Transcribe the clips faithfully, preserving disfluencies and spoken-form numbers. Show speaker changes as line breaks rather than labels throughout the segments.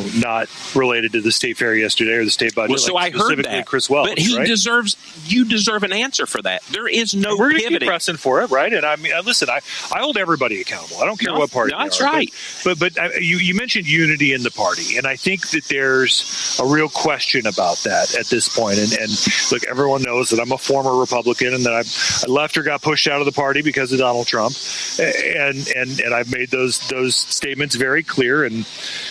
not related to the state fair yesterday or the state budget.
Well, so
like
I heard that.
Chris Welch,
but he
right?
deserves, you deserve an answer for that. There is no
and we're
pivoting.
We're pressing for it, right? And I mean, listen, I, I hold everybody accountable. I don't care
no,
what party
no, that's
they are.
right.
But, but, but you, you mentioned unity in the party, and I think that there's a real question about that at this point. And, and look, everyone knows that I'm a former Republican and that I, I left or got pushed out of the party because of Donald Trump. And, and, and I've made those, those statements very clear, and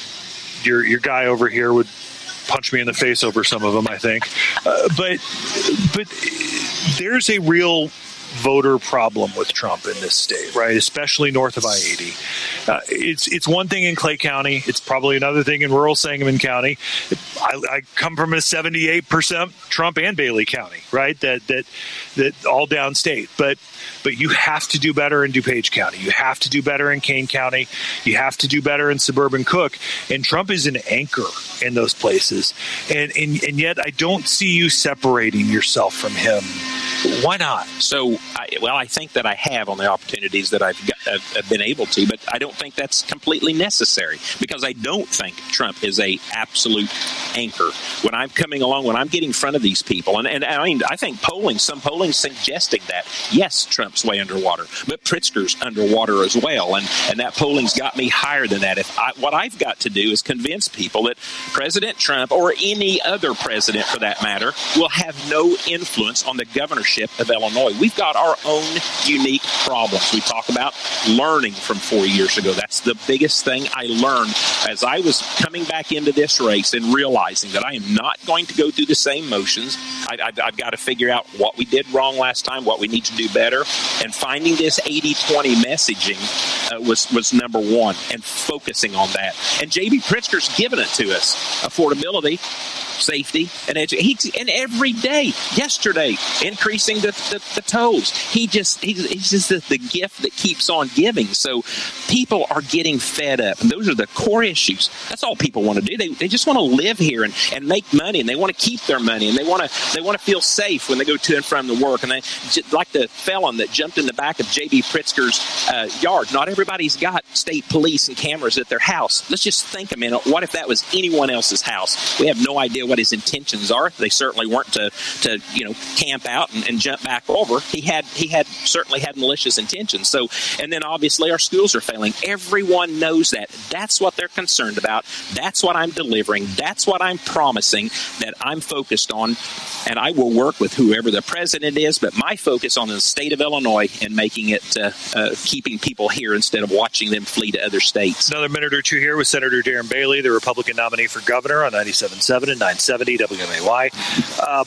your, your guy over here would punch me in the face over some of them, I think. Uh, but but there's a real voter problem with Trump in this state, right? Especially north of I eighty. Uh, it's it's one thing in Clay County. It's probably another thing in rural Sangamon County. I, I come from a seventy-eight percent Trump and Bailey County, right? That that that all downstate. But but you have to do better in DuPage County. You have to do better in Kane County. You have to do better in suburban Cook. And Trump is an anchor in those places. And and, and yet I don't see you separating yourself from him. Why not?
So, I, well, I think that I have on the opportunities that I've, got, I've, I've been able to, but I don't think that's completely necessary because I don't think Trump is a absolute anchor. When I'm coming along, when I'm getting in front of these people, and, and I mean, I think polling, some polling suggesting that, yes, Trump's way underwater, but Pritzker's underwater as well, and, and that polling's got me higher than that. If I, what I've got to do is convince people that President Trump, or any other president for that matter, will have no influence on the governorship of Illinois. We've got our own unique problems. We talk about learning from four years ago. That's the biggest thing I learned as I was coming back into this race and realizing that I am not going to go through the same motions. I, I, I've got to figure out what we did wrong last time, what we need to do better, and finding this eighty twenty messaging uh, was, was number one, and focusing on that. And J B. Pritzker's given it to us. Affordability, safety, and education. And every day, yesterday, increasing the, the, the tolls. He just, he's, he's just the, the gift that keeps on giving. So people are getting fed up. And those are the core issues. That's all people want to do. They, they just want to live here and, and make money, and they want to keep their money, and they want to they want to feel safe when they go to and from the work. And they, like the felon that jumped in the back of J B. Pritzker's uh, yard, not everybody's got state police and cameras at their house. Let's just think a minute. What if that was anyone else's house? We have no idea what his intentions are. They certainly weren't to, to you know, camp out and, and jump back over. He had he had certainly had malicious intentions. So, and then obviously our schools are failing. Everyone knows that. That's what they're concerned about. That's what I'm delivering. That's what I'm promising that I'm focused on. And I will work with whoever the president is, but my focus on the state of Illinois and making it, uh, uh, keeping people here instead of watching them flee to other states.
Another minute or two here with Senator Darren Bailey, the Republican nominee for governor on ninety-seven point seven and nine seventy W M A Y. Um,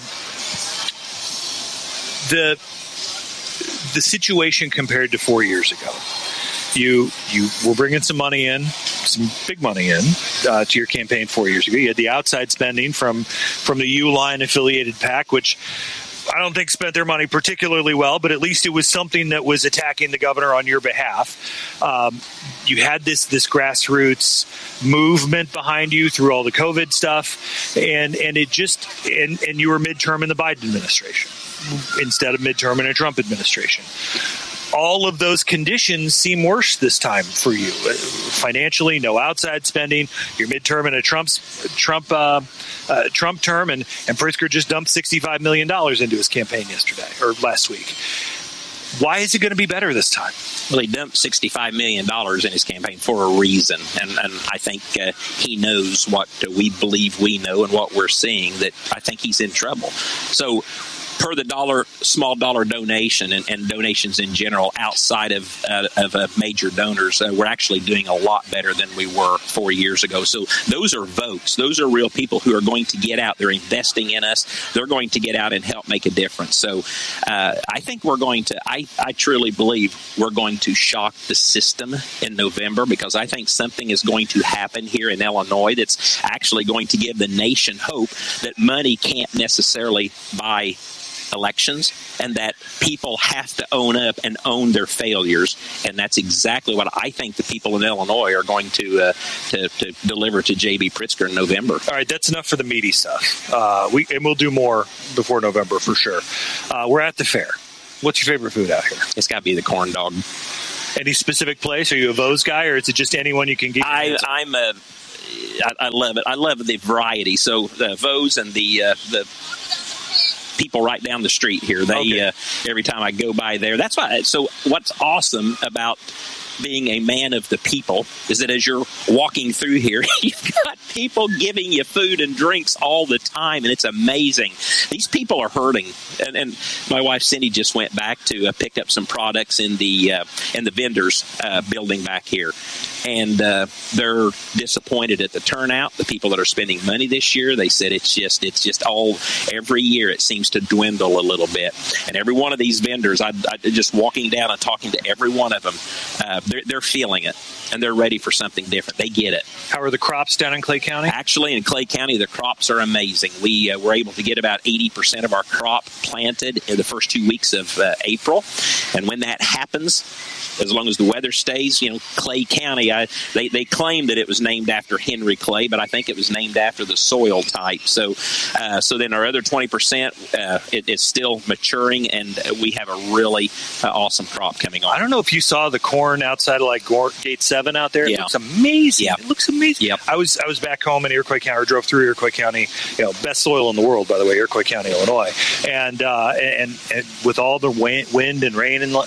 the the situation compared to four years ago. You you were bringing some money in, some big money in uh, to your campaign four years ago. You had the outside spending from from the U-Line affiliated PAC, which I don't think spent their money particularly well, but at least it was something that was attacking the governor on your behalf. Um, you had this this grassroots movement behind you through all the COVID stuff, and and it just and, and you were midterm in the Biden administration instead of midterm in a Trump administration. All of those conditions seem worse this time for you. Financially, no outside spending, your midterm in a Trump's, Trump uh, uh, Trump term, and, and Pritzker just dumped sixty-five million dollars into his campaign yesterday or last week. Why is it going to be better this time?
Well, he dumped sixty-five million dollars in his campaign for a reason, and, and I think uh, he knows what uh, we believe we know and what we're seeing, that I think he's in trouble. So per the dollar, small dollar donation and, and donations in general outside of uh, of uh, major donors, uh, we're actually doing a lot better than we were four years ago. So those are votes. Those are real people who are going to get out. They're investing in us. They're going to get out and help make a difference. So uh, I think we're going to, I, I truly believe we're going to shock the system in November, because I think something is going to happen here in Illinois that's actually going to give the nation hope that money can't necessarily buy elections, and that people have to own up and own their failures. And that's exactly what I think the people in Illinois are going to uh, to, to deliver to J B. Pritzker in November.
All right, that's enough for the meaty stuff. Uh, we and we'll do more before November for sure. Uh, we're at the fair. What's your favorite food out here?
It's got to be the corn dog.
Any specific place? Are you a Vose guy, or is it just anyone you can get?
I, I'm a I, I love it. I love the variety. So the Vos and the uh, the people right down the street here, they
okay.
uh, every time I go by there, that's why. So what's awesome about being a man of the people is that as you're walking through here, you've got people giving you food and drinks all the time, and it's amazing. These people are hurting, and, and my wife Cindy just went back to uh, pick up some products in the uh, in the vendors uh, building back here, and uh, they're disappointed at the turnout. The people that are spending money this year, they said it's just it's just all every year it seems to dwindle a little bit, and every one of these vendors, I, I just walking down and talking to every one of them. Uh, They're, they're feeling it, and they're ready for something different. They get it.
How are the crops down in Clay County?
Actually, in Clay County, the crops are amazing. We uh, were able to get about eighty percent of our crop planted in the first two weeks of uh, April. And when that happens, as long as the weather stays, you know, Clay County, I, they, they claim that it was named after Henry Clay, but I think it was named after the soil type. So uh, so then our other twenty percent, uh, it, it's still maturing, and we have a really uh, awesome crop coming on.
I don't know if you saw the corn outside of like Gate seven out there. It
yeah.
looks amazing.
Yeah.
It looks amazing.
Yep.
I was I was back home in Iroquois County, or drove through Iroquois County, you know, best soil in the world, by the way, Iroquois County, Illinois. And uh, and, and with all the wind and rain and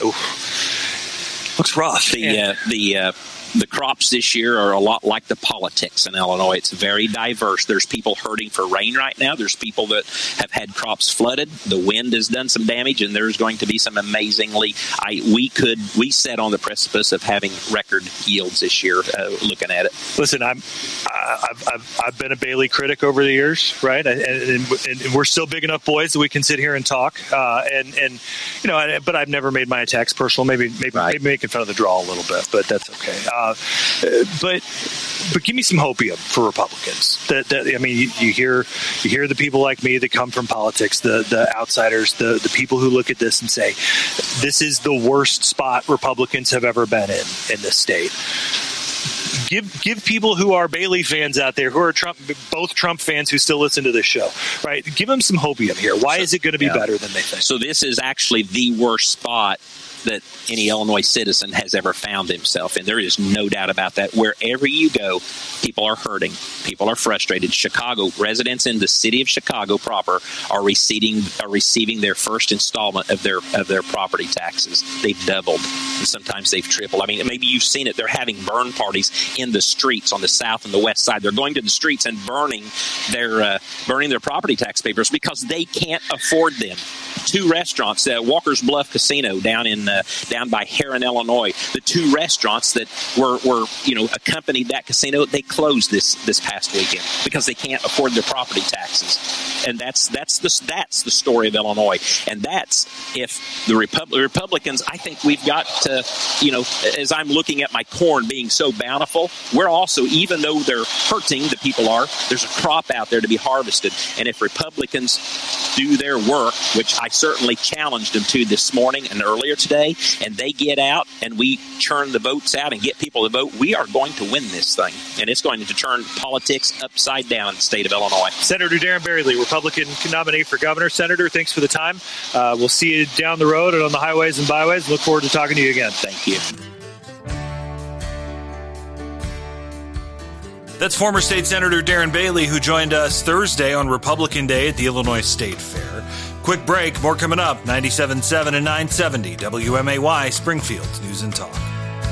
oof, looks rough.
The uh, the uh, the crops this year are a lot like the politics in Illinois. It's very diverse. There's people hurting for rain right now. There's people that have had crops flooded. The wind has done some damage, and there's going to be some amazingly. I we could we sat on the precipice of having record yields this year. Uh, looking at it,
listen, I'm I've, I've I've been a Bailey critic over the years, right? And, and, and we're still big enough boys that we can sit here and talk. Uh, and and you know, but I've never made my attacks personal. Maybe maybe,
right.
maybe making fun of the draw a little bit, but that's okay. Uh, Uh, but but give me some hopium for Republicans. That, that I mean, you, you hear you hear the people like me that come from politics, the the outsiders, the the people who look at this and say, this is the worst spot Republicans have ever been in in this state. Give give people who are Bailey fans out there, who are Trump, both Trump fans who still listen to this show, right? Give them some hopium here. Why so, is it going to be yeah. better than they think?
So this is actually the worst spot that any Illinois citizen has ever found himself in. There is no doubt about that. Wherever you go, people are hurting. People are frustrated. Chicago residents in the city of Chicago proper are receiving are receiving their first installment of their of their property taxes. They've doubled, and sometimes they've tripled. I mean, maybe you've seen it. They're having burn parties in the streets on the south and the west side. They're going to the streets and burning their uh, burning their property tax papers because they can't afford them. Two restaurants, uh, Walker's Bluff Casino down in uh, down by Heron, Illinois. The two restaurants that were, were you know accompanied that casino, they closed this this past weekend because they can't afford their property taxes. And that's that's the that's the story of Illinois. And that's if the Repub- Republicans. I think we've got to, you know, as I'm looking at my corn being so bountiful, we're also, even though they're hurting, the people are. There's a crop out there to be harvested. And if Republicans do their work, which I certainly challenged them to this morning and earlier today, and they get out and we churn the votes out and get people to vote, we are going to win this thing. And it's going to turn politics upside down in the state of Illinois.
Senator Darren Bailey, Republican nominee for governor. Senator, thanks for the time. Uh, we'll see you down the road and on the highways and byways. Look forward to talking to you again.
Thank you.
That's former State Senator Darren Bailey, who joined us Thursday on Republican Day at the Illinois State Fair. Quick break, more coming up. ninety-seven point seven and nine seventy W M A Y, Springfield News and Talk.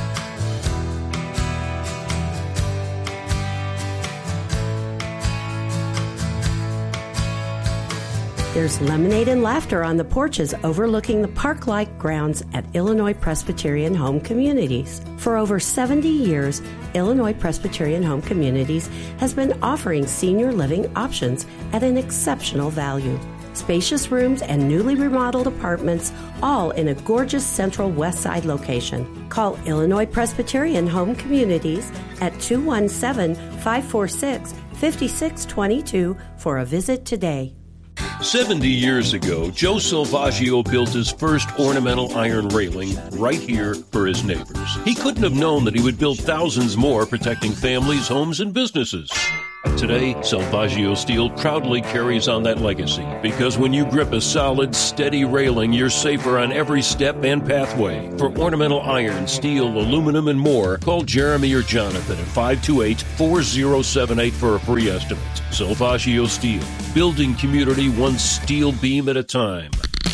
There's lemonade and laughter on the porches overlooking the park-like grounds at Illinois Presbyterian Home Communities. For over seventy years, Illinois Presbyterian Home Communities has been offering senior living options at an exceptional value. Spacious rooms and newly remodeled apartments, all in a gorgeous central west side location. Call Illinois Presbyterian Home Communities at two one seven, five four six, five six two two for a visit today.
seventy years ago, Joe Silvaggio built his first ornamental iron railing right here for his neighbors. He couldn't have known that he would build thousands more, protecting families, homes, and businesses. Today, Salvaggio Steel proudly carries on that legacy because when you grip a solid, steady railing, you're safer on every step and pathway. For ornamental iron, steel, aluminum, and more, call Jeremy or Jonathan at five two eight, four zero seven eight for a free estimate. Salvaggio Steel, building community one steel beam at a time.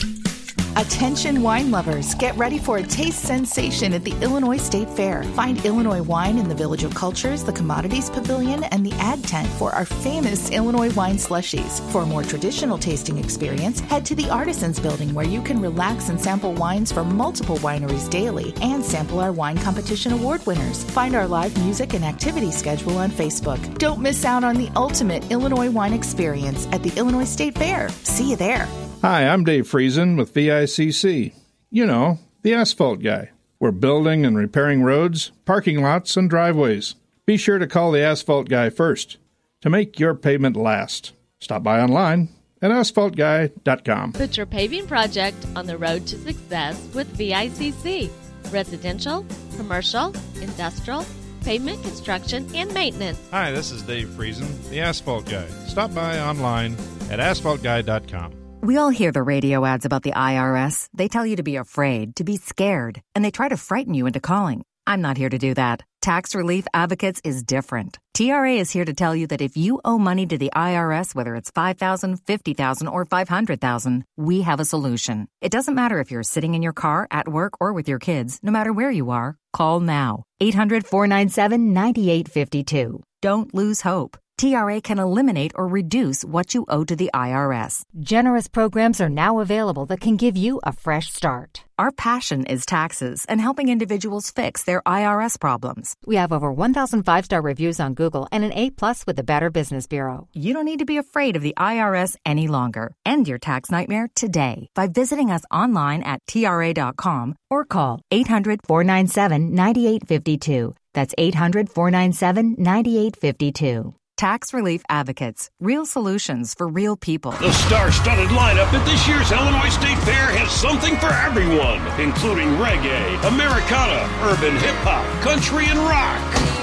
Attention wine lovers, get ready for a taste sensation at the Illinois State Fair. Find Illinois wine in the Village of Cultures, the Commodities Pavilion, and the Ag Tent for our famous Illinois wine slushies. For a more traditional tasting experience, head to the Artisans Building where you can relax and sample wines from multiple wineries daily and sample our wine competition award winners. Find our live music and activity schedule on Facebook. Don't miss out on the ultimate Illinois wine experience at the Illinois State Fair. See you there.
Hi, I'm Dave Friesen with V I C C. You know, the asphalt guy. We're building and repairing roads, parking lots, and driveways. Be sure to call the asphalt guy first to make your pavement last. Stop by online at asphalt guy dot com.
Put your paving project on the road to success with V I C C. Residential, commercial, industrial, pavement construction, and maintenance.
Hi, this is Dave Friesen, the asphalt guy. Stop by online at asphalt guy dot com.
We all hear the radio ads about the I R S. They tell you to be afraid, to be scared, and they try to frighten you into calling. I'm not here to do that. Tax Relief Advocates is different. T R A is here to tell you that if you owe money to the I R S, whether it's five thousand dollars, fifty thousand dollars, or five hundred thousand dollars, we have a solution. It doesn't matter if you're sitting in your car, at work, or with your kids. No matter where you are, call now. eight hundred, four nine seven, nine eight five two. Don't lose hope. T R A can eliminate or reduce what you owe to the I R S.
Generous programs are now available that can give you a fresh start.
Our passion is taxes and helping individuals fix their I R S problems.
We have over one thousand five-star reviews on Google and an A plus with the Better Business Bureau.
You don't need to be afraid of the I R S any longer. End your tax nightmare today by visiting us online at T R A dot com or call eight hundred, four nine seven, nine eight five two. That's eight hundred, four nine seven, nine eight five two. Tax Relief Advocates. Real solutions for real people.
The star-studded lineup at this year's Illinois State Fair has something for everyone, including reggae, Americana, urban hip-hop, country, and rock.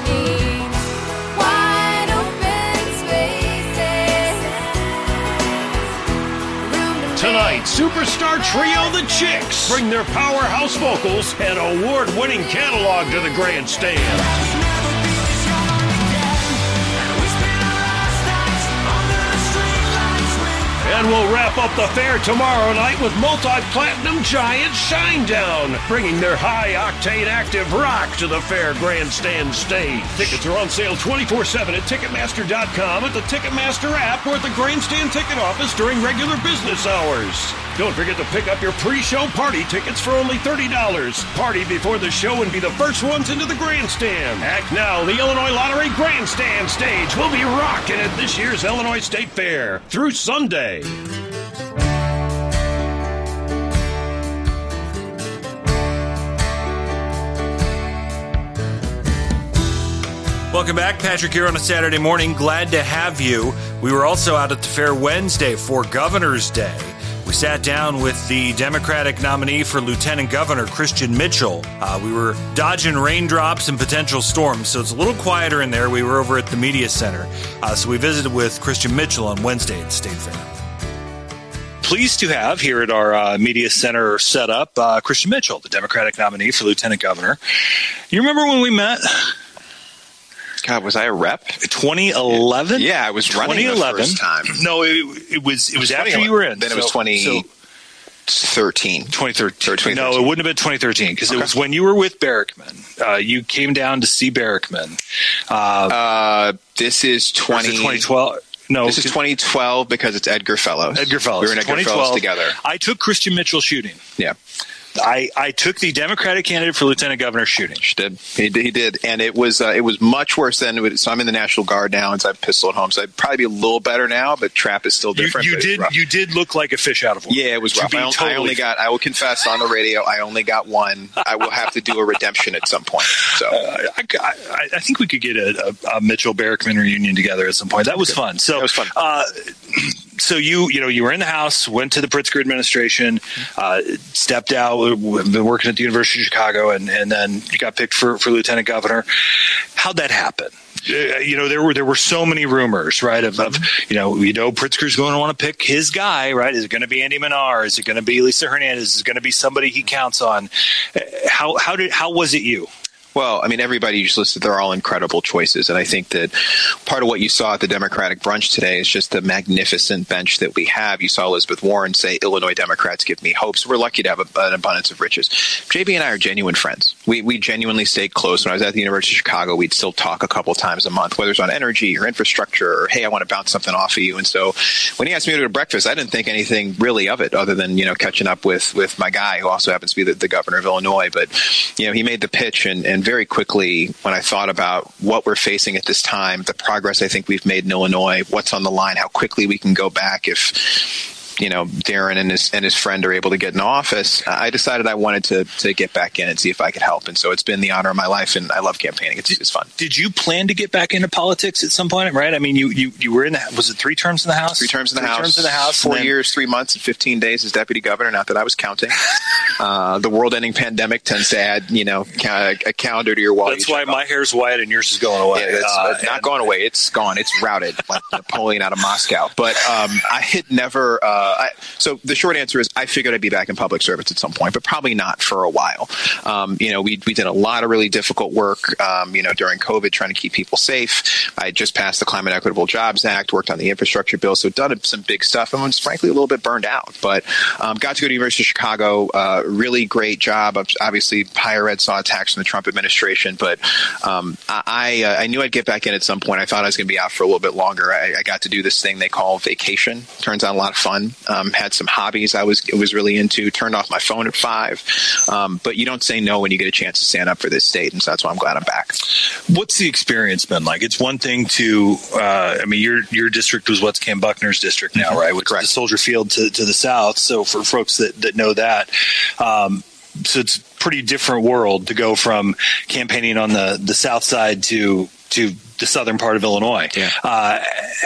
Wide open spaces.
Tonight, superstar trio The Chicks bring their powerhouse vocals and award-winning catalog to the grandstand. And we'll wrap up the fair tomorrow night with multi-platinum giant Shinedown, bringing their high-octane active rock to the fair grandstand stage. Tickets are on sale twenty-four seven at Ticketmaster dot com, at the Ticketmaster app, or at the grandstand ticket office during regular business hours. Don't forget to pick up your pre-show party tickets for only thirty dollars. Party before the show and be the first ones into the grandstand. Act now, the Illinois Lottery Grandstand stage will be rocking at this year's Illinois State Fair through Sunday.
Welcome back. Patrick here on a Saturday morning. Glad to have you. We were also out at the fair Wednesday for Governor's Day. We sat down with the Democratic nominee for Lieutenant Governor, Christian Mitchell. Uh, we were dodging raindrops and potential storms, so it's a little quieter in there. We were over at the Media Center. Uh, so we visited with Christian Mitchell on Wednesday at the State Fair.
Pleased to have here at our uh, Media Center set up uh, Christian Mitchell, the Democratic nominee for Lieutenant Governor. You remember when we met?
God, was I a rep?
twenty eleven?
Yeah, I was running the first time.
No, it, it was it was, it was after you were in.
Then
so,
it was twenty thirteen.
twenty thirteen. No, it wouldn't have been twenty thirteen because okay. It was when you were with Barrickman. Uh, you came down to see Barrickman. Uh,
uh, this is twenty
twenty twelve. No,
this is twenty twelve because it's Edgar Fellows.
Edgar Fellows.
We were in Edgar Fellows together.
I took Christian Mitchell shooting.
Yeah.
I, I took the Democratic candidate for Lieutenant Governor shooting.
He did. He did, he did. And it was uh, it was much worse then. So I'm in the National Guard now, and so I have a pistol at home. So I'd probably be a little better now, but trap is still different.
You, you did you did look like a fish out of water.
Yeah, it was rough. I, totally I only got, I will confess on the radio, I only got one. I will have to do a redemption at some point. So
uh, I, I, I think we could get a, a, a Mitchell Barrickman reunion together at some point. That was okay. fun. So
that was fun.
Uh, So you, you know, you were in the House, went to the Pritzker administration, uh, stepped out, been working at the University of Chicago, and, and then you got picked for, for Lieutenant Governor. How'd that happen? uh, you know, there were there were so many rumors, right? Of, of you know, you know, Pritzker's going to want to pick his guy, right? Is it going to be Andy Manar? Is it going to be Lisa Hernandez? Is it going to be somebody he counts on? Uh, how how did how was it you?
Well, I mean, everybody you just listed, they're all incredible choices. And I think that part of what you saw at the Democratic brunch today is just the magnificent bench that we have. You saw Elizabeth Warren say, Illinois Democrats give me hope. So we're lucky to have a, an abundance of riches. J B and I are genuine friends. We we genuinely stayed close. When I was at the University of Chicago, we'd still talk a couple times a month, whether it's on energy or infrastructure or, hey, I want to bounce something off of you. And so when he asked me to go to breakfast, I didn't think anything really of it other than, you know, catching up with, with my guy who also happens to be the, the governor of Illinois. But, you know, he made the pitch and, and very quickly, when I thought about what we're facing at this time, the progress I think we've made in Illinois, what's on the line, how quickly we can go back if, you know, Darren and his and his friend are able to get in office, I decided I wanted to to get back in and see if I could help. And so it's been the honor of my life, and I love campaigning. It's just fun.
Did you plan to get back into politics at some point, right? I mean, you you, you were in the, was it three terms in the House?
Three terms in the
three
House.
terms in the House.
Four
then,
years, three months, and fifteen days as deputy governor. Not that I was counting. uh, the world-ending pandemic tends to add, you know, ca- a calendar to your wall.
That's why my hair's white and yours is going away.
Yeah, it's
uh,
not going away. It's gone. It's routed like Napoleon out of Moscow. But um, I had never. Uh, I, so. The short answer is I figured I'd be back in public service at some point, but probably not for a while. Um, you know, we we did a lot of really difficult work, um, you know, during COVID, trying to keep people safe. I just passed the Climate Equitable Jobs Act, worked on the infrastructure bill, so done some big stuff, and was frankly a little bit burned out. But um, got to go to the University of Chicago, uh, really great job. Obviously, higher ed saw attacks from the Trump administration, but um, I uh, I knew I'd get back in at some point. I thought I was going to be out for a little bit longer. I, I got to do this thing they call vacation. Turns out a lot of fun. Um, had some hobbies I was was really into, turned off my phone at five. Um, but you don't say no when you get a chance to stand up for this state, and so that's why I'm glad I'm back.
What's the experience been like? It's one thing to, uh, I mean, your your district was what's Cam Buckner's district now, mm-hmm. right? Which
Correct.
is the Soldier Field to, to the south. So for folks that, that know that, um, so it's a pretty different world to go from campaigning on the, the south side to to the southern part of Illinois.
Yeah.
Uh,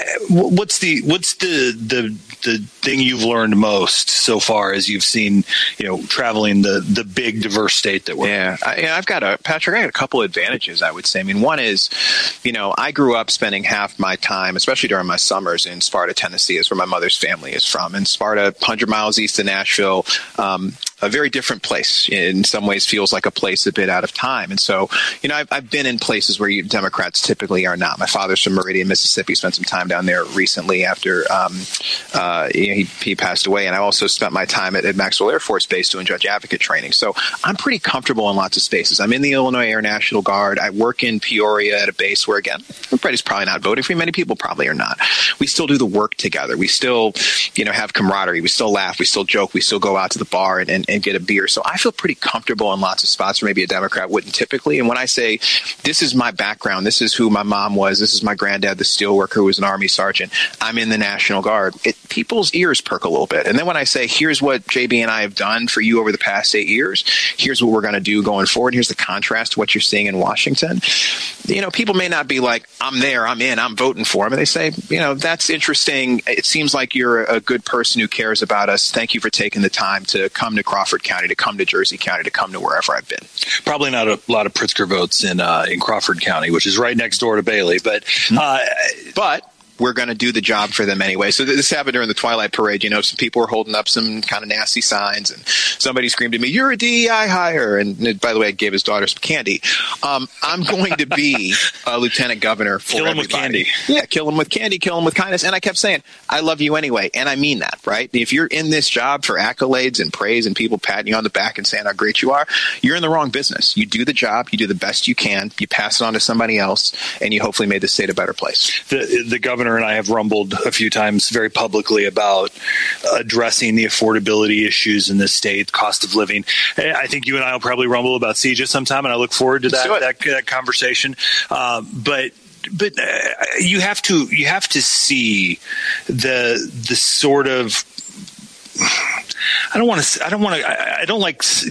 what's the what's the, the the thing you've learned most so far as you've seen, you know, traveling the the big diverse state that we're
yeah. I, I've got a Patrick. I got a couple advantages, I would say. I mean, one is, you know, I grew up spending half my time, especially during my summers, in Sparta, Tennessee, is where my mother's family is from. And Sparta, one hundred miles east of Nashville. Um, a very different place. In some ways feels like a place a bit out of time. And so, you know, I've, I've been in places where you, Democrats typically are not. My father's from Meridian, Mississippi, spent some time down there recently after um, uh, he, he passed away. And I also spent my time at, at Maxwell Air Force Base doing judge advocate training. So I'm pretty comfortable in lots of spaces. I'm in the Illinois Air National Guard. I work in Peoria at a base where, again, everybody's probably not voting for me. Many people probably are not. We still do the work together. We still, you know, have camaraderie. We still laugh. We still joke. We still go out to the bar and, and and get a beer. So I feel pretty comfortable in lots of spots where maybe a Democrat wouldn't typically. And when I say this is my background, this is who my mom was, this is my granddad, the steelworker who was an Army sergeant, I'm in the National Guard, it, people's ears perk a little bit. And then when I say here's what J B and I have done for you over the past eight years, here's what we're going to do going forward, here's the contrast to what you're seeing in Washington, you know, people may not be like, I'm there, I'm in, I'm voting for him. And they say, you know, that's interesting. It seems like you're a good person who cares about us. Thank you for taking the time to come to Crawford County, to come to Jersey County, to come to wherever I've been.
Probably not a lot of Pritzker votes in uh, in Crawford County, which is right next door to Bailey. But uh,
but we're going to do the job for them anyway. So this happened during the Twilight Parade. You know, some people were holding up some kind of nasty signs, and somebody screamed at me, "You're a D E I hire!" And by the way, I gave his daughter some candy. Um, I'm going to be a lieutenant governor for
kill him
everybody.
with candy.
Yeah, kill him with candy, kill him with kindness. And I kept saying, I love you anyway. And I mean that, right? If you're in this job for accolades and praise and people patting you on the back and saying how great you are, you're in the wrong business. You do the job, you do the best you can, you pass it on to somebody else, and you hopefully made the state a better place.
The, the governor and I have rumbled a few times very publicly about addressing the affordability issues in this state, cost of living. I think you and I will probably rumble about CEJA sometime, and I look forward to that, that, that conversation. Um, but but uh, you have to you have to see the the sort of I don't want to I don't want to I, I don't like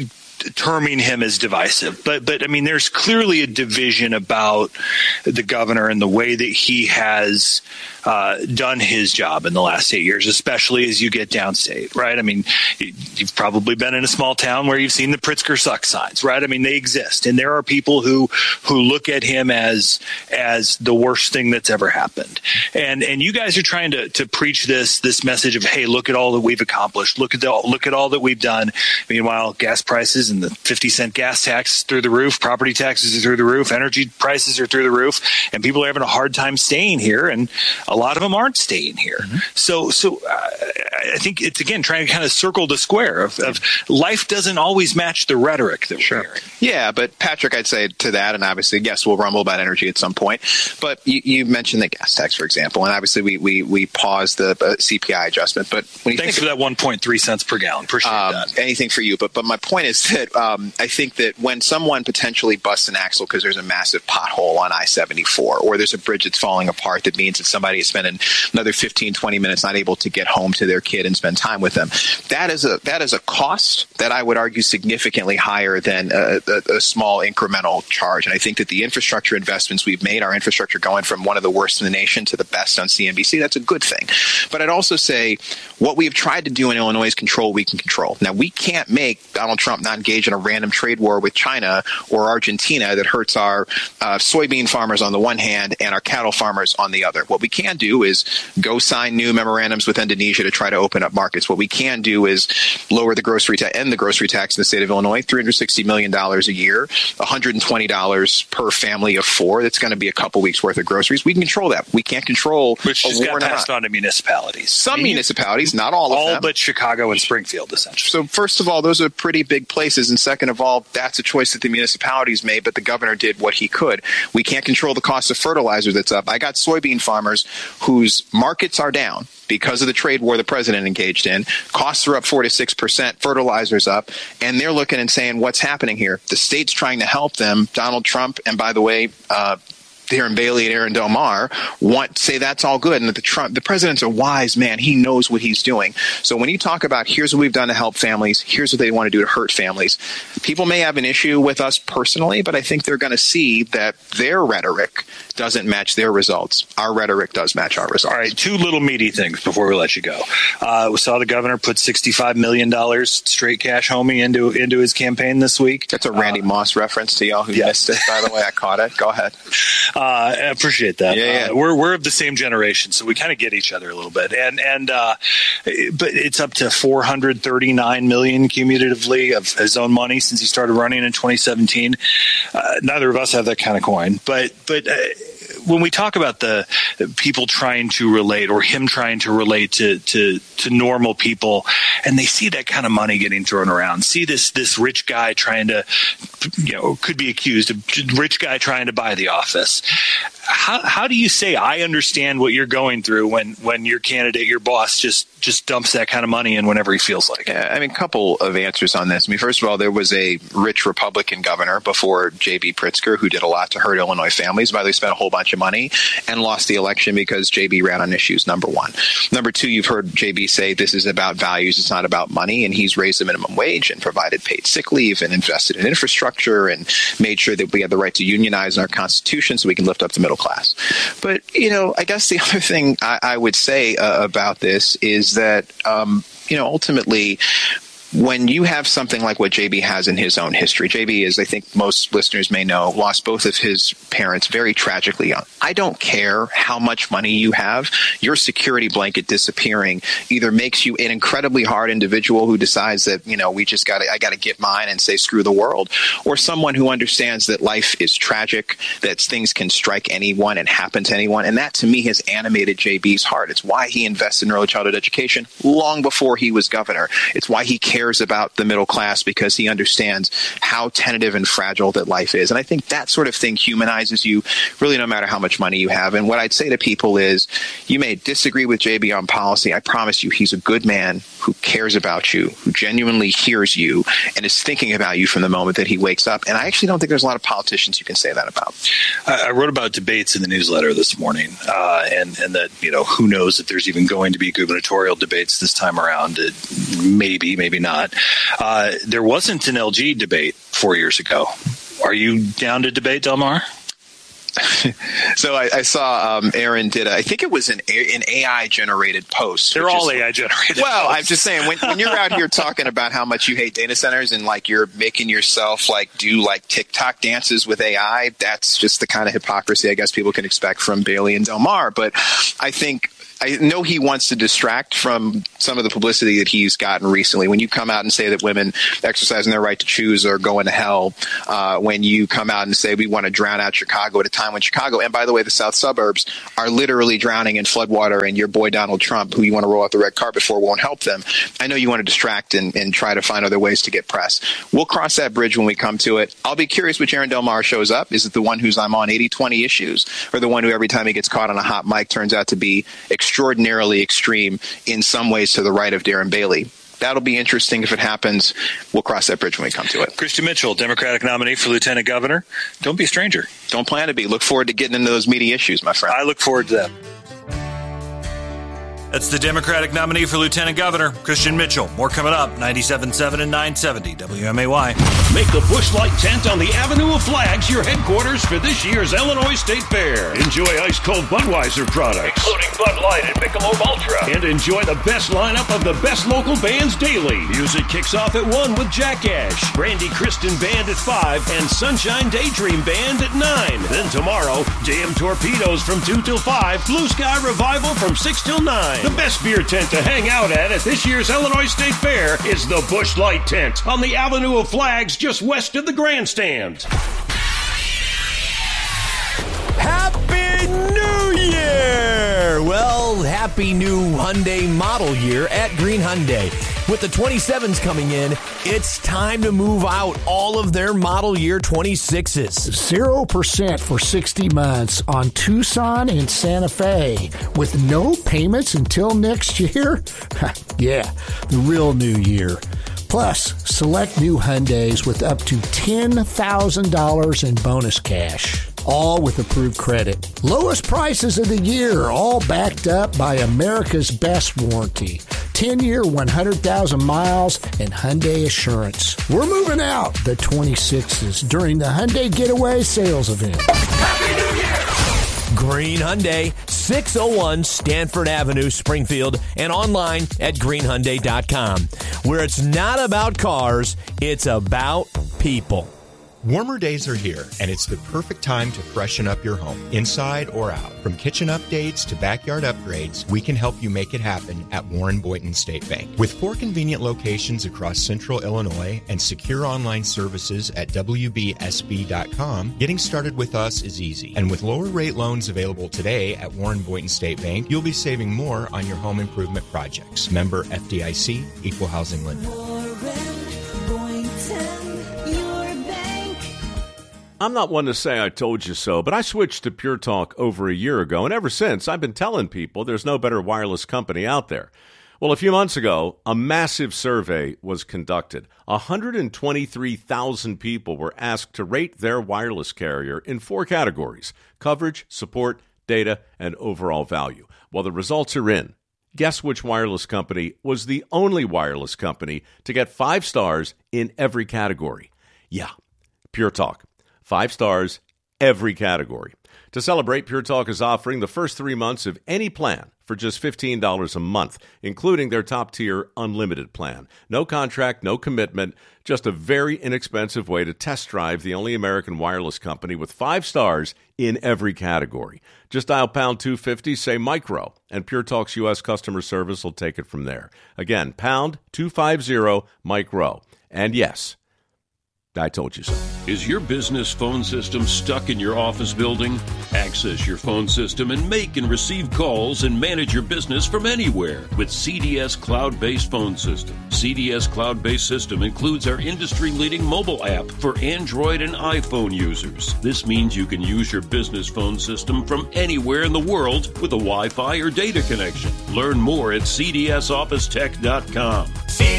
terming him as divisive. But, but I mean, there's clearly a division about the governor and the way that he has uh, done his job in the last eight years, especially as you get downstate, right? I mean, you've probably been in a small town where you've seen the Pritzker sucks signs, right? I mean, they exist. And there are people who, who look at him as, as the worst thing that's ever happened. And, and you guys are trying to, to preach this, this message of, hey, look at all that we've accomplished. Look at the, look at all that we've done. Meanwhile, gas prices and the fifty cent gas tax through the roof, property taxes are through the roof, energy prices are through the roof, and people are having a hard time staying here, and a lot of them aren't staying here. Mm-hmm. So, so uh, I think it's, again, trying to kind of circle the square of, of life doesn't always match the rhetoric that
sure.
we're hearing.
Yeah, but Patrick, I'd say to that, and obviously, yes, we'll rumble about energy at some point, but you, you mentioned the gas tax, for example, and obviously we we, we paused the uh, C P I adjustment. But when you
Thanks
think
for that one point three cents per gallon. Appreciate
um,
that.
Anything for you. But, but my point is that um, I think that when someone potentially busts an axle because there's a massive pothole on I seventy-four, or there's a bridge that's falling apart, that means that somebody is spending another fifteen, twenty minutes not able to get home to their kid and spend time with them. That is a that is a cost that I would argue significantly higher than a, a, a small incremental charge. And I think that the infrastructure investments we've made, our infrastructure going from one of the worst in the nation to the best on C N B C, that's a good thing. But I'd also say what we've tried to do in Illinois is control what we can control. Now, we can't make Donald Trump not engage in a random trade war with China or Argentina that hurts our uh, soybean farmers on the one hand and our cattle farmers on the other. What we can do is go sign new memorandums with Indonesia to try to open up markets. What we can do is lower the grocery tax, end the grocery tax in the state of Illinois, three hundred sixty million dollars a year, one hundred twenty dollars per family of four. That's going to be a couple weeks worth of groceries. We can control that. We can't control
Which
a
just
war
got passed on to municipalities.
Some
I mean,
municipalities, not all of
all
them.
but Chicago and Springfield, essentially.
So first of all, those are pretty big places. And second of all, that's a choice that the municipalities made, but the governor did what he could. We can't control the cost of fertilizer that's up. I got soybean farmers whose markets are down because of the trade war the president engaged in. Costs are up four to six percent, fertilizer's up, and they're looking and saying, what's happening here? The state's trying to help them. Donald Trump, and by the way, uh, Darren Bailey and Aaron Del Mar want say that's all good, and that the Trump, the president's a wise man. He knows what he's doing. So when you talk about here's what we've done to help families, here's what they want to do to hurt families, people may have an issue with us personally, but I think they're going to see that their rhetoric doesn't match their results. Our rhetoric does match our results.
All right, two little meaty things before we let you go. Uh, we saw the governor put sixty-five million dollars straight cash homie into into his campaign this week.
That's a Randy uh, Moss reference to y'all who yeah. missed it, by the way. I caught it. Go ahead.
Uh, I appreciate that.
Yeah, yeah.
Uh, we're we're of the same generation, so we kind of get each other a little bit. And and uh, but it's up to four hundred thirty-nine million cumulatively of his own money since he started running in twenty seventeen. Uh, neither of us have that kind of coin, but but. Uh, When we talk about the people trying to relate, or him trying to relate to, to, to normal people, and they see that kind of money getting thrown around, see this this rich guy trying to, you know, could be accused of rich guy trying to buy the office. How how do you say I understand what you're going through when, when your candidate, your boss, just just dumps that kind of money in whenever he feels like it?
Yeah, I mean, a couple of answers on this. I mean, first of all, there was a rich Republican governor before J B Pritzker who did a lot to hurt Illinois families. By the way, spent a whole bunch of money and lost the election because J B ran on issues, number one. Number two, you've heard J B say this is about values, it's not about money, and he's raised the minimum wage and provided paid sick leave and invested in infrastructure and made sure that we have the right to unionize in our Constitution so we can lift up the middle class. But, you know, I guess the other thing I, I would say uh, about this is that, um, you know, ultimately, when you have something like what J B has in his own history, J B is, I think most listeners may know, lost both of his parents very tragically young. I don't care how much money you have. Your security blanket disappearing either makes you an incredibly hard individual who decides that, you know, we just got to, I got to get mine and say screw the world, or someone who understands that life is tragic, that things can strike anyone and happen to anyone. And that, to me, has animated J B's heart. It's why he invested in early childhood education long before he was governor. It's why he cares about the middle class, because he understands how tentative and fragile that life is. And I think that sort of thing humanizes you, really, no matter how much money you have. And what I'd say to people is, you may disagree with J B on policy. I promise you, he's a good man who cares about you, who genuinely hears you, and is thinking about you from the moment that he wakes up. And I actually don't think there's a lot of politicians you can say that about.
I wrote about debates in the newsletter this morning, uh, and, and that, you know, who knows if there's even going to be gubernatorial debates this time around. It, maybe, maybe not.
not. Uh, there wasn't an L G debate four years ago. Are you down to debate, Delmar?
So I, I saw um, Aaron did, a, I think it was an, an A I-generated post.
They're all A I-generated
Well,
posts.
I'm just saying, when, when you're out here talking about how much you hate data centers and, like, you're making yourself, like, do, like, TikTok dances with A I, that's just the kind of hypocrisy I guess people can expect from Bailey and Delmar. But I think... I know he wants to distract from some of the publicity that he's gotten recently. When you come out and say that women exercising their right to choose are going to hell, uh, when you come out and say we want to drown out Chicago at a time when Chicago, and by the way, the south suburbs are literally drowning in floodwater, and your boy Donald Trump, who you want to roll out the red carpet for, won't help them. I know you want to distract and, and try to find other ways to get press. We'll cross that bridge when we come to it. I'll be curious which Aaron Delmar shows up. Is it the one who's I'm on eighty twenty issues, or the one who every time he gets caught on a hot mic turns out to be extraordinarily extreme in some ways to the right of Darren Bailey? That'll be interesting if it happens. We'll cross that bridge when we come to it.
Christian Mitchell, Democratic nominee for lieutenant governor. Don't be a stranger.
Don't plan to be. Look forward to getting into those meaty issues, my friend.
I look forward to that.
That's the Democratic nominee for lieutenant governor, Christian Mitchell. More coming up, ninety-seven point seven and nine seventy W M A Y.
Make the Busch Light tent on the Avenue of Flags your headquarters for this year's Illinois State Fair. Enjoy ice-cold Budweiser products, including Bud Light and Michelob Ultra. And enjoy the best lineup of the best local bands daily. Music kicks off at one with Jack Ash, Brandy Kristen Band at five, and Sunshine Daydream Band at nine. Then tomorrow, Damn Torpedoes from two till five, Blue Sky Revival from six till nine. The best beer tent to hang out at at this year's Illinois State Fair is the Busch Light tent on the Avenue of Flags just west of the grandstand.
Happy New Year! Well, happy new Hyundai model year at Green Hyundai. With the twenty-sevens coming in, it's time to move out all of their model year twenty-sixes.
zero percent for sixty months on Tucson and Santa Fe with no payments until next year? Yeah, the real new year. Plus, select new Hyundais with up to ten thousand dollars in bonus cash. All with approved credit. Lowest prices of the year, all backed up by America's best warranty. ten-year, one hundred thousand miles, and Hyundai Assurance. We're moving out the twenty-sixes during the Hyundai Getaway Sales Event.
Happy New Year! Green Hyundai, six oh one Stanford Avenue, Springfield, and online at green hyundai dot com, where it's not about cars, it's about people.
Warmer days are here, and it's the perfect time to freshen up your home, inside or out. From kitchen updates to backyard upgrades, we can help you make it happen at Warren Boynton State Bank. With four convenient locations across central Illinois and secure online services at w b s b dot com, getting started with us is easy. And with lower rate loans available today at Warren Boynton State Bank, you'll be saving more on your home improvement projects. Member F D I C, Equal Housing Lender.
I'm not one to say I told you so, but I switched to Pure Talk over a year ago, and ever since, I've been telling people there's no better wireless company out there. Well, a few months ago, a massive survey was conducted. one hundred twenty-three thousand people were asked to rate their wireless carrier in four categories: coverage, support, data, and overall value. Well, the results are in. Guess which wireless company was the only wireless company to get five stars in every category? Yeah, Pure Talk. Five stars, every category. To celebrate, Pure Talk is offering the first three months of any plan for just fifteen dollars a month, including their top-tier unlimited plan. No contract, no commitment, just a very inexpensive way to test drive the only American wireless company with five stars in every category. Just dial pound two fifty, say micro, and Pure Talk's U S customer service will take it from there. Again, pound two fifty, micro. And yes, I told you so.
Is your business phone system stuck in your office building? Access your phone system and make and receive calls and manage your business from anywhere with C D S Cloud-Based Phone System. C D S Cloud-Based System includes our industry-leading mobile app for Android and iPhone users. This means you can use your business phone system from anywhere in the world with a Wi-Fi or data connection. Learn more at c d s office tech dot com.
C D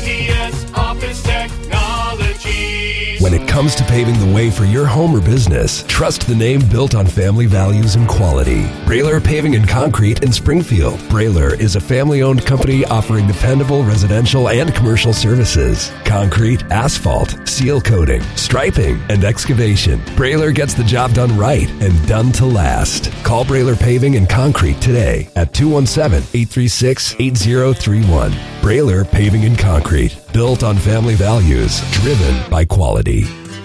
T S Office Technology.
When it comes to paving the way for your home or business, trust the name built on family values and quality. Brailer Paving and Concrete in Springfield. Brailer is a family-owned company offering dependable residential and commercial services. Concrete, asphalt, seal coating, striping, and excavation. Brailer gets the job done right and done to last. Call Brailer Paving and Concrete today at two one seven, eight three six, eight zero three one. Brailer Paving and Concrete. Built on family values, driven by quality.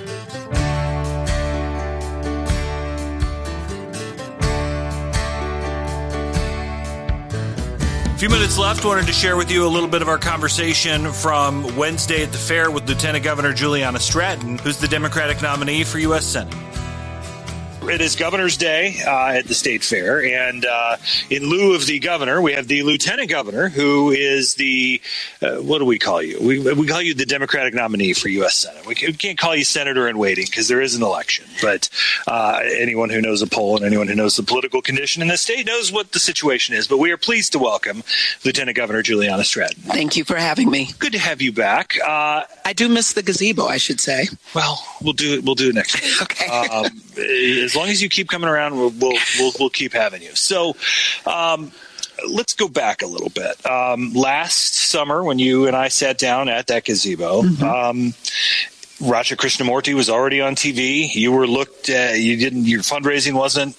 A few minutes left. Wanted to share with you a little bit of our conversation from Wednesday at the fair with Lieutenant Governor Juliana Stratton, who's the Democratic nominee for U S Senate.
It is Governor's Day uh, at the State Fair, and uh, in lieu of the governor, we have the lieutenant governor, who is the, uh, what do we call you? We, we call you the Democratic nominee for U S Senate. We can't call you senator in waiting because there is an election, but uh, anyone who knows a poll and anyone who knows the political condition in the state knows what the situation is. But we are pleased to welcome Lieutenant Governor Juliana Stratton.
Thank you for having me.
Good to have you back. Uh,
I do miss the gazebo, I should say.
Well, we'll do it. We'll do it next week.
Okay.
Um, as long as you keep coming around, we'll we'll we'll, we'll keep having you. So, um, let's go back a little bit. Um, last summer, when you and I sat down at that gazebo, mm-hmm. um, Raja Krishnamurti was already on T V. You were looked at. You didn't. Your fundraising wasn't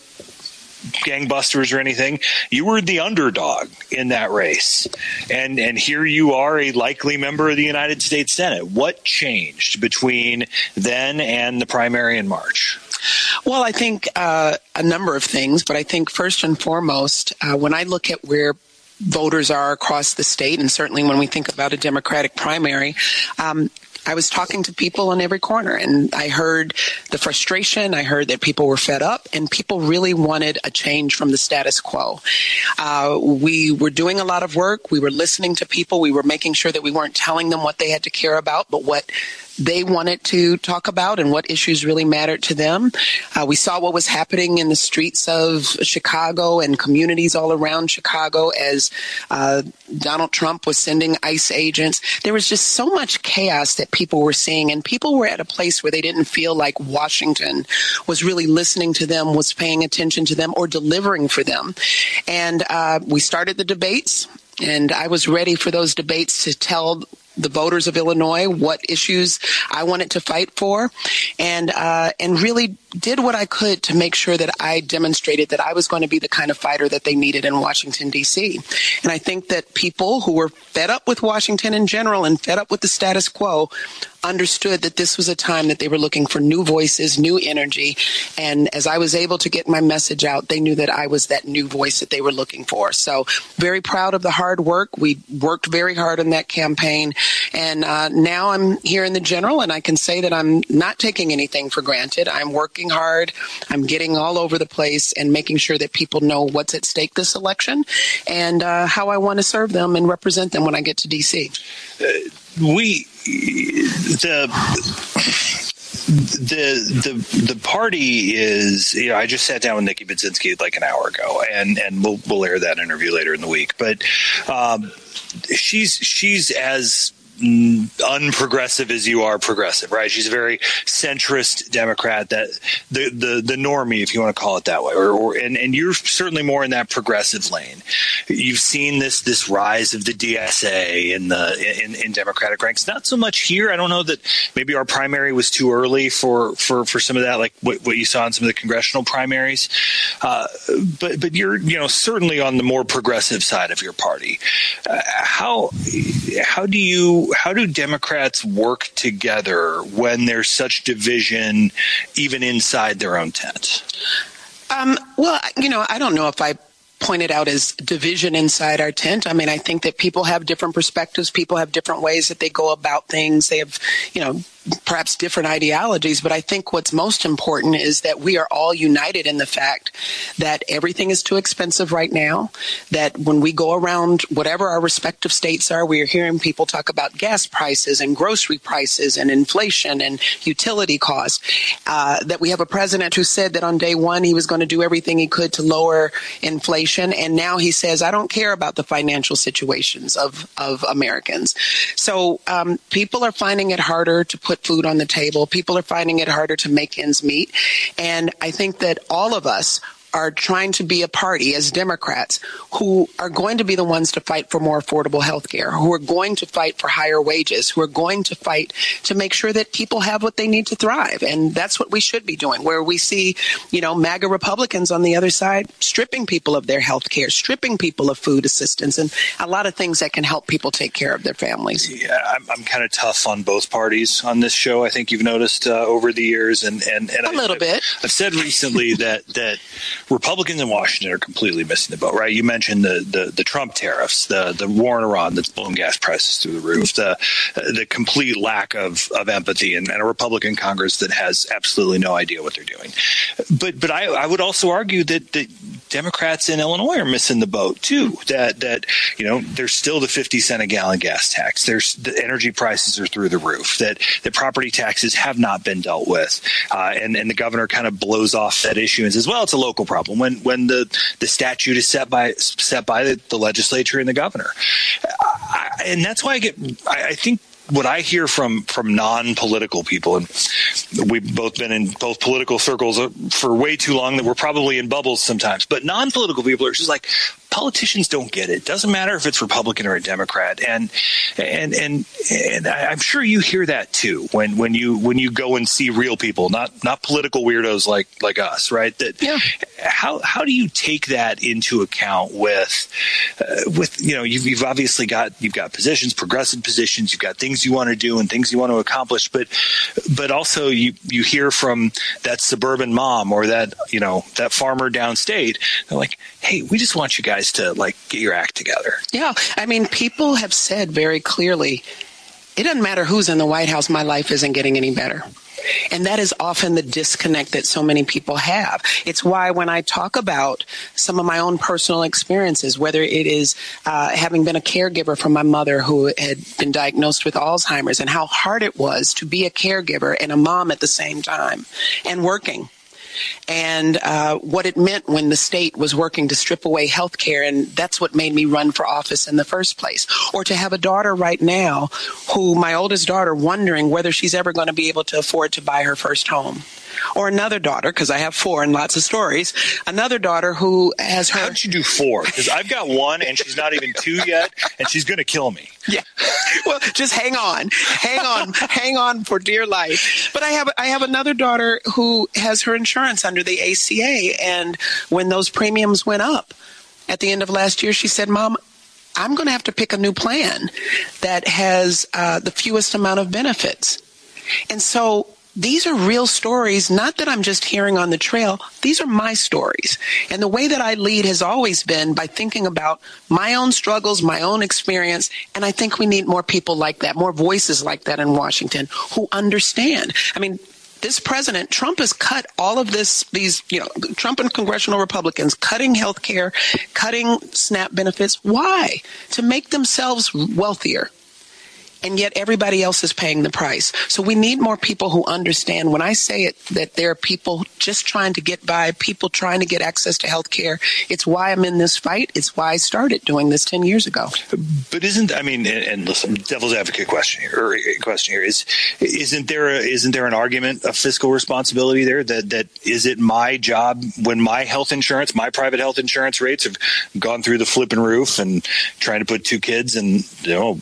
gangbusters or anything. You were the underdog in that race, and and here you are, a likely member of the United States Senate. What changed between then and the primary in March?
Well, I think uh, a number of things, but I think first and foremost, uh, when I look at where voters are across the state, and certainly when we think about a Democratic primary, um, I was talking to people on every corner, and I heard the frustration. I heard that people were fed up, and people really wanted a change from the status quo. Uh, we were doing a lot of work. We were listening to people. We were making sure that we weren't telling them what they had to care about, but what they wanted to talk about and what issues really mattered to them. Uh, we saw what was happening in the streets of Chicago and communities all around Chicago as uh, Donald Trump was sending ICE agents. There was just so much chaos that people were seeing, and people were at a place where they didn't feel like Washington was really listening to them, was paying attention to them, or delivering for them. And uh, we started the debates, and I was ready for those debates to tell the voters of Illinois what issues I wanted to fight for, and uh, and really did what I could to make sure that I demonstrated that I was going to be the kind of fighter that they needed in Washington, D C. And I think that people who were fed up with Washington in general and fed up with the status quo understood that this was a time that they were looking for new voices, new energy. And as I was able to get my message out, they knew that I was that new voice that they were looking for. So very proud of the hard work. We worked very hard on that campaign. And uh, now I'm here in the general, and I can say that I'm not taking anything for granted. I'm working hard. I'm getting all over the place and making sure that people know what's at stake this election and uh, how I want to serve them and represent them when I get to D C.
Uh, we the the the the party is, you know, I just sat down with Nikki Budzinski like an hour ago, and and we'll we'll air that interview later in the week. But um, she's she's as unprogressive as you are progressive, right? She's a very centrist Democrat, that the the the normie, if you want to call it that way, or, or and and you're certainly more in that progressive lane. You've seen this this rise of the D S A in the in, in Democratic ranks. Not so much here. I don't know that maybe our primary was too early for for for some of that, like what, what you saw in some of the congressional primaries. Uh, but but you're you know certainly on the more progressive side of your party. Uh, how how do you How do Democrats work together when there's such division, even inside their own tent?
Um, well, you know, I don't know if I pointed out as division inside our tent. I mean, I think that people have different perspectives. People have different ways that they go about things. They have, you know, perhaps different ideologies, but I think what's most important is that we are all united in the fact that everything is too expensive right now, that when we go around whatever our respective states are, we are hearing people talk about gas prices and grocery prices and inflation and utility costs, uh, that we have a president who said that on day one he was going to do everything he could to lower inflation, and now he says, I don't care about the financial situations of, of Americans. So um, people are finding it harder to put food on the table. People are finding it harder to make ends meet. And I think that all of us are trying to be a party as Democrats who are going to be the ones to fight for more affordable health care, who are going to fight for higher wages, who are going to fight to make sure that people have what they need to thrive. And that's what we should be doing, where we see, you know, MAGA Republicans on the other side stripping people of their health care, stripping people of food assistance, and a lot of things that can help people take care of their families.
Yeah, I'm, I'm kind of tough on both parties on this show. I think you've noticed uh, over the years. And, and, and
a
I,
little
I've,
bit.
I've said recently that that Republicans in Washington are completely missing the boat, right? You mentioned the, the, the Trump tariffs, the, the war in Iran that's blown gas prices through the roof, the the complete lack of, of empathy, and, and a Republican Congress that has absolutely no idea what they're doing. But but I, I would also argue that, that Democrats in Illinois are missing the boat too. That that you know there's still the fifty cent a gallon gas tax. There's the energy prices are through the roof. That the property taxes have not been dealt with, uh, and and the governor kind of blows off that issue and says, well, it's a local problem. When when the, the statute is set by set by the, the legislature and the governor, I, and that's why I get I, I think. What I hear from, from non-political people, and we've both been in both political circles for way too long that we're probably in bubbles sometimes, but non-political people are just like, politicians don't get it. Doesn't matter if it's Republican or a Democrat. And and and and I'm sure you hear that too when, when you when you go and see real people, not not political weirdos like like us, right? That yeah. how how do you take that into account with uh, with you know you've, you've obviously got you've got positions, progressive positions, you've got things you want to do and things you want to accomplish, but but also you you hear from that suburban mom or that you know that farmer downstate. They're like, hey, we just want you guys to like get your act together.
Yeah. I mean, people have said very clearly, it doesn't matter who's in the White House, my life isn't getting any better. And that is often the disconnect that so many people have. It's why when I talk about some of my own personal experiences, whether it is uh, having been a caregiver for my mother who had been diagnosed with Alzheimer's, and how hard it was to be a caregiver and a mom at the same time and working. And uh, what it meant when the state was working to strip away health care, and that's what made me run for office in the first place. Or to have a daughter right now who, my oldest daughter, wondering whether she's ever going to be able to afford to buy her first home. Or another daughter, because I have four and lots of stories, another daughter who has her...
How'd you do four? Because I've got one and she's not even two yet, and she's going to kill me.
Yeah. Well, just hang on. Hang on. hang on for dear life. But I have I have another daughter who has her insurance under the A C A, and when those premiums went up at the end of last year, she said, Mom, I'm going to have to pick a new plan that has uh, the fewest amount of benefits. And so... these are real stories, not that I'm just hearing on the trail. These are my stories. And the way that I lead has always been by thinking about my own struggles, my own experience. And I think we need more people like that, more voices like that in Washington who understand. I mean, this president, Trump has cut all of this, these, you know, Trump and congressional Republicans cutting health care, cutting SNAP benefits. Why? To make themselves wealthier. And yet everybody else is paying the price. So we need more people who understand when I say it, that there are people just trying to get by, people trying to get access to health care. It's why I'm in this fight. It's why I started doing this ten years ago.
But isn't, I mean, and, and listen, devil's advocate question here, or question here is, isn't there a, isn't there an argument of fiscal responsibility there that, that is it my job when my health insurance, my private health insurance rates have gone through the flipping roof and trying to put two kids and, you know,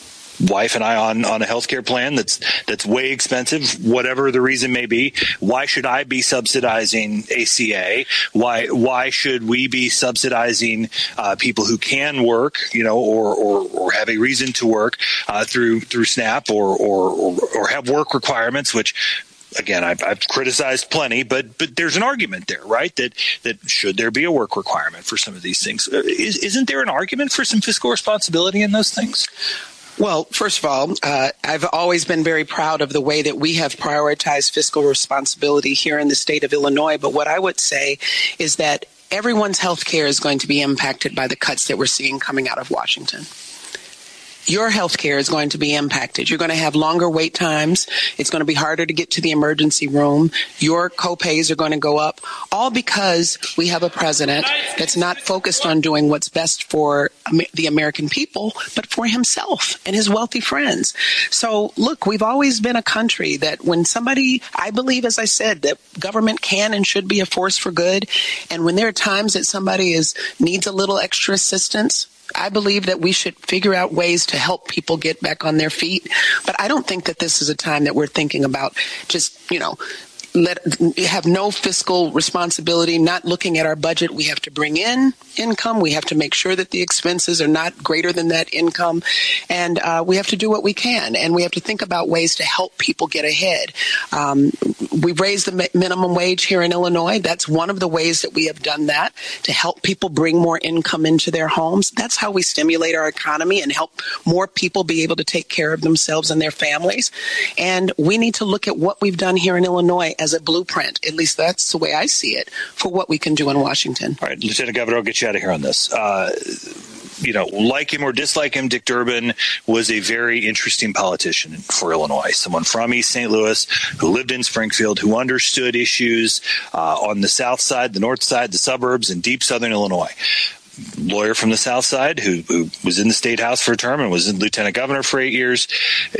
wife and I on, on a healthcare plan that's that's way expensive, whatever the reason may be. Why should I be subsidizing A C A? Why why should we be subsidizing uh, people who can work, you know, or or, or have a reason to work uh, through through SNAP or, or or or have work requirements, which again, I've, I've criticized plenty, but but there's an argument there, right? That that should there be a work requirement for some of these things? Is, isn't there an argument for some fiscal responsibility in those things?
Well, first of all, uh, I've always been very proud of the way that we have prioritized fiscal responsibility here in the state of Illinois. But what I would say is that everyone's health care is going to be impacted by the cuts that we're seeing coming out of Washington. Your health care is going to be impacted. You're going to have longer wait times. It's going to be harder to get to the emergency room. Your copays are going to go up, all because we have a president that's not focused on doing what's best for the American people, but for himself and his wealthy friends. So, look, we've always been a country that when somebody, I believe, as I said, that government can and should be a force for good. And when there are times that somebody is needs a little extra assistance, I believe that we should figure out ways to help people get back on their feet. But I don't think that this is a time that we're thinking about just, you know, let have no fiscal responsibility, not looking at our budget. We have to bring in income. We have to make sure that the expenses are not greater than that income. And uh, we have to do what we can. And we have to think about ways to help people get ahead. Um, we've raised the mi- minimum wage here in Illinois. That's one of the ways that we have done that, to help people bring more income into their homes. That's how we stimulate our economy and help more people be able to take care of themselves and their families. And we need to look at what we've done here in Illinois as a blueprint. At least that's the way I see it, for what we can do in Washington.
All right, Lieutenant Governor, I'll get you out of here on this. Uh, you know, like him or dislike him, Dick Durbin was a very interesting politician for Illinois. Someone from East Saint Louis who lived in Springfield, who understood issues uh, on the south side, the north side, the suburbs, and deep southern Illinois. Lawyer from the South Side who, who was in the State House for a term and was in Lieutenant Governor for eight years.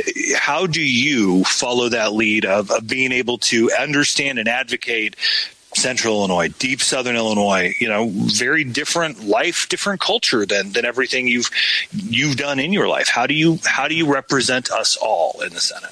How do you follow that lead of, of being able to understand and advocate Central Illinois, deep Southern Illinois, you know, very different life, different culture than, than everything you've you've done in your life? How do you how do you represent us all in the Senate?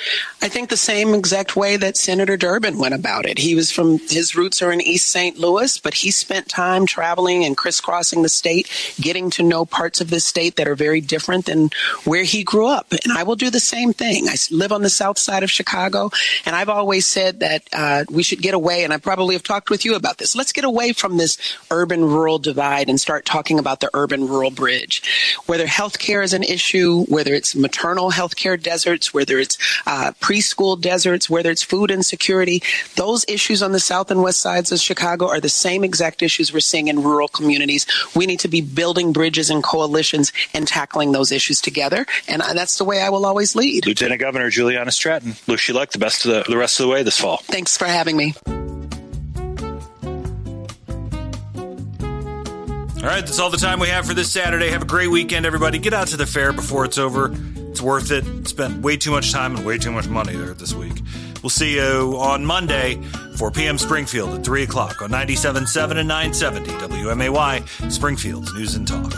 I think the same exact way that Senator Durbin went about it. He was from, his roots are in East Saint Louis, but he spent time traveling and crisscrossing the state, getting to know parts of the state that are very different than where he grew up. And I will do the same thing. I live on the south side of Chicago, and I've always said that uh, we should get away, and I probably have talked with you about this. Let's get away from this urban-rural divide and start talking about the urban-rural bridge. Whether healthcare is an issue, whether it's maternal healthcare deserts, whether it's uh, preschool deserts, whether it's food insecurity, those issues on the south and west sides of Chicago are the same exact issues we're seeing in rural communities. We need to be building bridges and coalitions and tackling those issues together, and that's the way I will always lead.
Lieutenant Governor Juliana Stratton, wish you luck the best of the, the rest of the way this fall.
Thanks for having me.
All right, that's all the time we have for this Saturday. Have a great weekend, everybody. Get out to the fair before it's over. It's worth it. Spent way too much time and way too much money there this week. We'll see you on Monday, four p.m. Springfield at three o'clock on ninety-seven point seven and nine seventy W M A Y, Springfield's News and Talk.